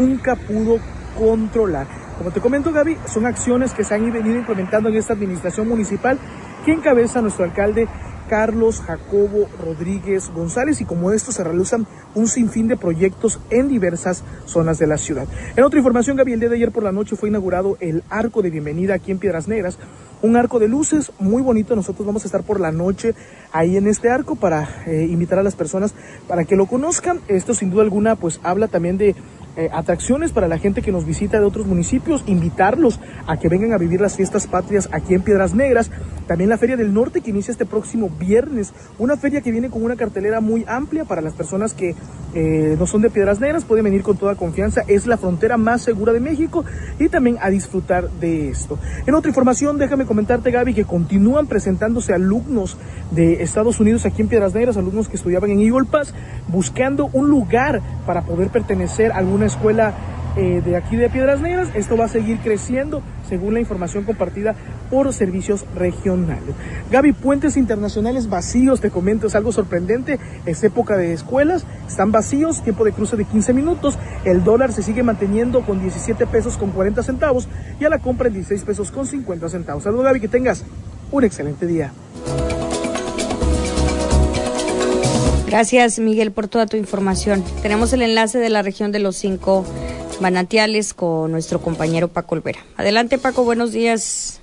nunca pudo controlar. Como te comento, Gaby, son acciones que se han venido implementando en esta administración municipal que encabeza nuestro alcalde Carlos Jacobo Rodríguez González, y como esto se realizan un sinfín de proyectos en diversas zonas de la ciudad. En otra información, Gaby, el día de ayer por la noche fue inaugurado el arco de bienvenida aquí en Piedras Negras, un arco de luces muy bonito. Nosotros vamos a estar por la noche ahí en este arco para invitar a las personas para que lo conozcan. Esto sin duda alguna pues habla también de atracciones para la gente que nos visita de otros municipios, invitarlos a que vengan a vivir las fiestas patrias aquí en Piedras Negras. También la Feria del Norte, que inicia este próximo viernes, una feria que viene con una cartelera muy amplia para las personas que no son de Piedras Negras, pueden venir con toda confianza. Es la frontera más segura de México y también a disfrutar de esto. En otra información, déjame comentarte, Gaby, que continúan presentándose alumnos de Estados Unidos aquí en Piedras Negras, alumnos que estudiaban en Eagle Pass, buscando un lugar para poder pertenecer a alguna escuela de aquí de Piedras Negras. Esto va a seguir creciendo según la información compartida por servicios regionales. Gaby, puentes internacionales vacíos, te comento, es algo sorprendente. Es época de escuelas, están vacíos, tiempo de cruce de 15 minutos. El dólar se sigue manteniendo con 17 pesos con 40 centavos y a la compra en 16 pesos con 50 centavos. Saludos, Gaby, que tengas un excelente día. Gracias, Miguel, por toda tu información. Tenemos el enlace de la región de los 5 manantiales con nuestro compañero Paco Olvera. Adelante, Paco, buenos días.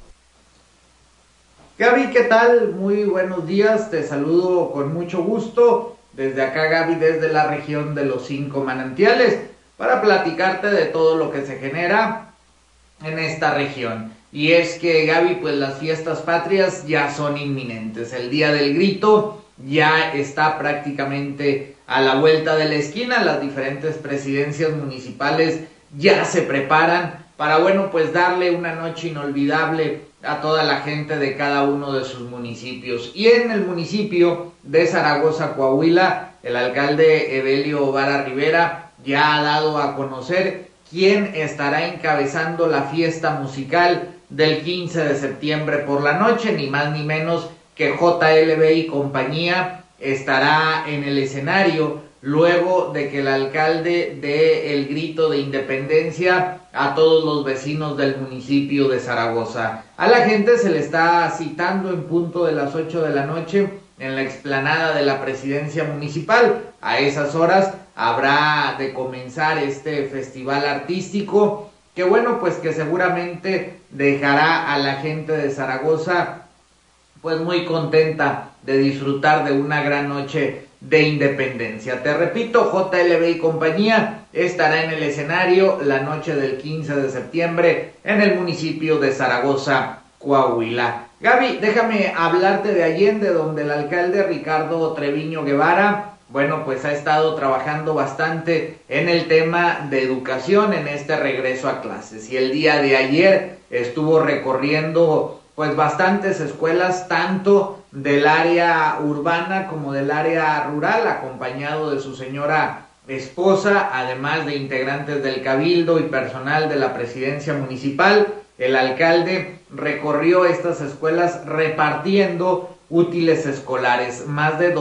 Gaby, ¿qué tal? Muy buenos días, te saludo con mucho gusto desde acá, Gaby, desde la región de los 5 manantiales, para platicarte de todo lo que se genera en esta región. Y es que, Gaby, pues las fiestas patrias ya son inminentes. El Día del Grito ya está prácticamente a la vuelta de la esquina. Las diferentes presidencias municipales ya se preparan para, bueno, pues darle una noche inolvidable a toda la gente de cada uno de sus municipios. Y en el municipio de Zaragoza, Coahuila, el alcalde Evelio Vara Rivera ya ha dado a conocer quién estará encabezando la fiesta musical del 15 de septiembre por la noche, ni más ni menos que JLB y compañía estará en el escenario luego de que el alcalde dé el grito de independencia a todos los vecinos del municipio de Zaragoza. A la gente se le está citando en punto de las 8 de la noche en la explanada de la presidencia municipal. A esas horas habrá de comenzar este festival artístico que, bueno, pues que seguramente dejará a la gente de Zaragoza pues muy contenta de disfrutar de una gran noche de independencia. Te repito, JLB y compañía estará en el escenario la noche del 15 de septiembre en el municipio de Zaragoza, Coahuila. Gaby, déjame hablarte de Allende, donde el alcalde Ricardo Treviño Guevara, bueno, pues ha estado trabajando bastante en el tema de educación en este regreso a clases. Y el día de ayer estuvo recorriendo pues bastantes escuelas, tanto del área urbana como del área rural, acompañado de su señora esposa, además de integrantes del cabildo y personal de la presidencia municipal. El alcalde recorrió estas escuelas repartiendo útiles escolares. Más de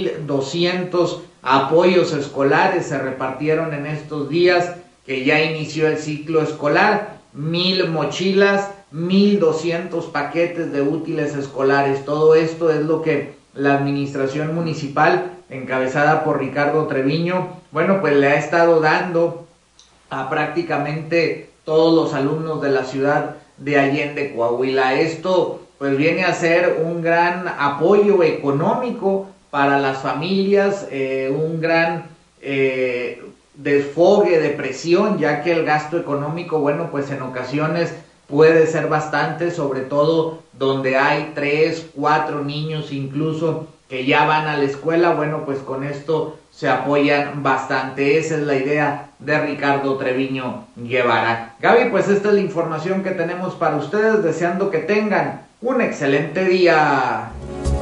2,200 apoyos escolares se repartieron en estos días que ya inició el ciclo escolar. 1,000 mochilas, 1,200 paquetes de útiles escolares. Todo esto es lo que la administración municipal, encabezada por Ricardo Treviño, bueno, pues le ha estado dando a prácticamente todos los alumnos de la ciudad de Allende, Coahuila. Esto pues viene a ser un gran apoyo económico para las familias, un gran desfogue de presión, ya que el gasto económico, bueno, pues en ocasiones puede ser bastante, sobre todo donde hay 3, 4 niños incluso que ya van a la escuela. Bueno, pues con esto se apoyan bastante. Esa es la idea de Ricardo Treviño Guevara. Gaby, pues esta es la información que tenemos para ustedes, deseando que tengan un excelente día.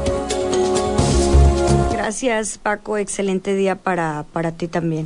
Gracias, Paco, excelente día para ti también.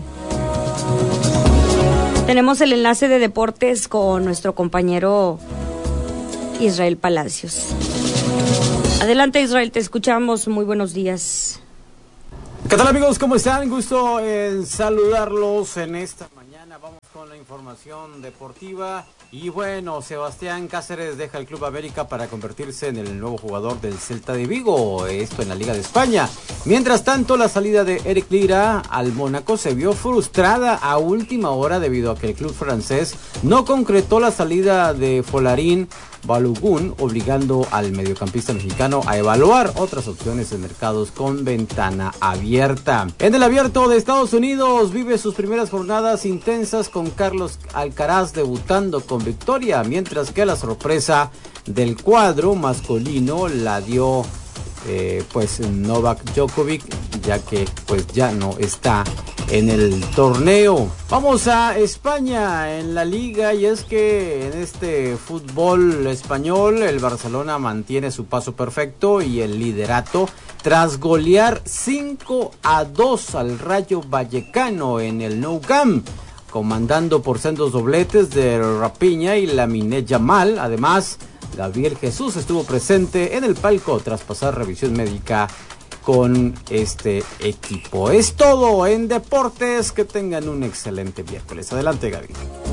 Tenemos el enlace de deportes con nuestro compañero Israel Palacios. Adelante, Israel, te escuchamos. Muy buenos días. ¿Qué tal, amigos? ¿Cómo están? Gusto en saludarlos en esta mañana Vamos con la información deportiva y bueno, Sebastián Cáceres deja el Club América para convertirse en el nuevo jugador del Celta de Vigo, esto en la Liga de España. Mientras tanto, la salida de Eric Lira al Mónaco se vio frustrada a última hora debido a que el club francés no concretó la salida de Folarin Balogun, obligando al mediocampista mexicano a evaluar otras opciones de mercados con ventana abierta. En el Abierto de Estados Unidos vive sus primeras jornadas intensas con Carlos Alcaraz debutando con victoria, mientras que la sorpresa del cuadro masculino la dio Novak Djokovic, ya que pues ya no está en el torneo. Vamos a España en la liga, y es que en este fútbol español el Barcelona mantiene su paso perfecto y el liderato tras golear 5-2 al Rayo Vallecano en el Nou Camp, comandando por sendos dobletes de Rapiña y Lamine Yamal. Además, Gabriel Jesús estuvo presente en el palco tras pasar revisión médica con este equipo. Es todo en deportes, que tengan un excelente miércoles. Adelante, Gaby.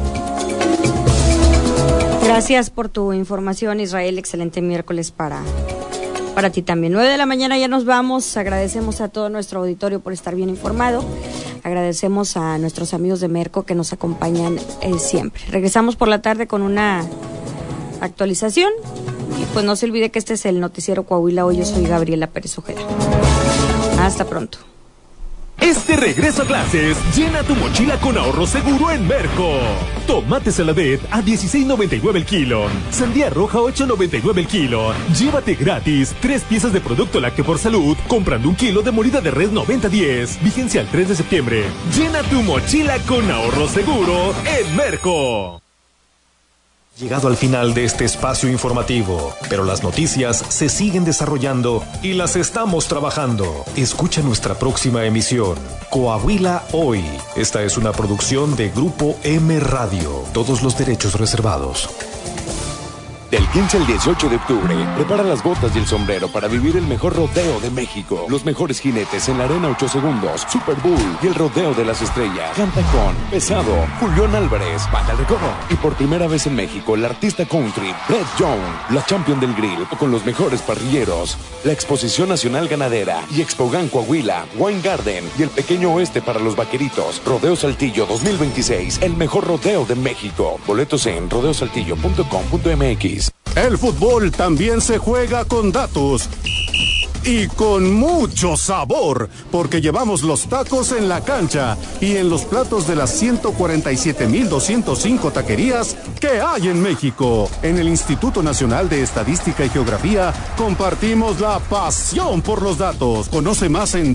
Gracias por tu información, Israel. Excelente miércoles para ti también. 9 de la mañana ya nos vamos. Agradecemos a todo nuestro auditorio por estar bien informado. Agradecemos a nuestros amigos de Merco que nos acompañan siempre. Regresamos por la tarde con una actualización. Y pues no se olvide que este es el Noticiero Coahuila. Hoy yo soy Gabriela Pérez Ojeda. Hasta pronto. Este regreso a clases, llena tu mochila con ahorro seguro en Merco. Tomate Saladet a $16.99 el kilo. Sandía roja a $8.99 el kilo. Llévate gratis 3 piezas de producto lácteo por salud comprando 1 kilo de molida de res 90-10. Vigencia el 3 de septiembre. Llena tu mochila con ahorro seguro en Merco. Llegado al final de este espacio informativo, pero las noticias se siguen desarrollando y las estamos trabajando. Escucha nuestra próxima emisión, Coahuila Hoy. Esta es una producción de Grupo M Radio. Todos los derechos reservados. Del 15 al 18 de octubre, prepara las botas y el sombrero para vivir el mejor rodeo de México. Los mejores jinetes en la Arena 8 Segundos, Super Bowl y el Rodeo de las Estrellas. Canta con Pesado, Julián Álvarez, Banda El Recodo. Y por primera vez en México, el artista country Brett Young, la champion del grill, con los mejores parrilleros. La Exposición Nacional Ganadera y Expogan Coahuila, Wine Garden y el Pequeño Oeste para los Vaqueritos. Rodeo Saltillo 2026, el mejor rodeo de México. Boletos en rodeosaltillo.com.mx. El fútbol también se juega con datos y con mucho sabor, porque llevamos los tacos en la cancha y en los platos de las 147,205 taquerías que hay en México. En el Instituto Nacional de Estadística y Geografía compartimos la pasión por los datos. Conoce más en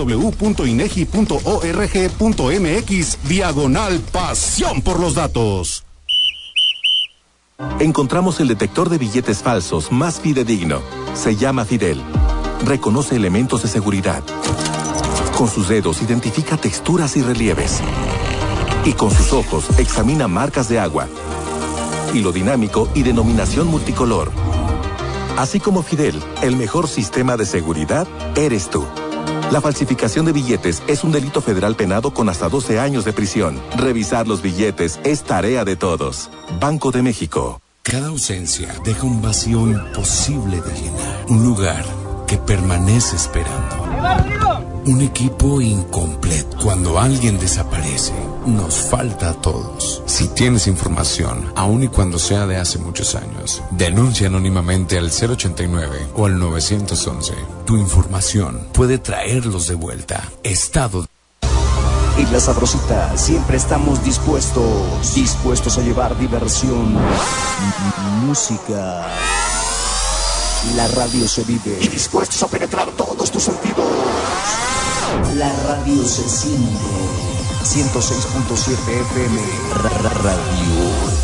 www.inegi.org.mx/pasión por los datos. Encontramos el detector de billetes falsos más fidedigno. Se llama Fidel. Reconoce elementos de seguridad. Con sus dedos identifica texturas y relieves. Y con sus ojos examina marcas de agua. Hilo dinámico y denominación multicolor. Así como Fidel, el mejor sistema de seguridad eres tú. La falsificación de billetes es un delito federal penado con hasta 12 años de prisión. Revisar los billetes es tarea de todos. Banco de México. Cada ausencia deja un vacío imposible de llenar. Un lugar que permanece esperando. Un equipo incompleto. Cuando alguien desaparece, nos falta a todos. Si tienes información, aun y cuando sea de hace muchos años, denuncia anónimamente al 089 o al 911. Tu información puede traerlos de vuelta. Estado. En La Sabrosita siempre estamos dispuestos a llevar diversión, música. La radio se vive y dispuestos a penetrar todos tus sentidos. La radio se siente. 106.7 FM Radio.